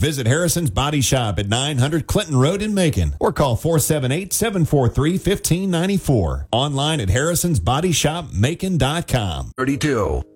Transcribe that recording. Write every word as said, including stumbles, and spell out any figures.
Visit Harrison's Body Shop at nine hundred Clinton Road in Macon or call four seven eight, seven four three, one five nine four. Online at harrisons body shop macon dot com. thirty-two.